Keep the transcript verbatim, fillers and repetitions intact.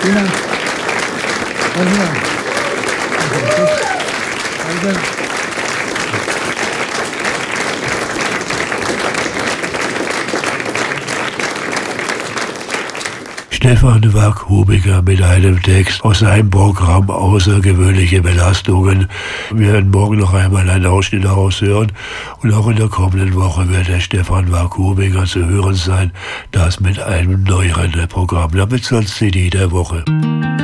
Vielen Dank. Vielen Dank. Danke. Stefan Wachubiger mit einem Text aus seinem Programm Außergewöhnliche Belastungen. Wir werden morgen noch einmal einen Ausschnitt daraus hören und auch in der kommenden Woche wird der Stefan Wachubiger zu hören sein, das mit einem neueren Programm. Damit zur C D der Woche.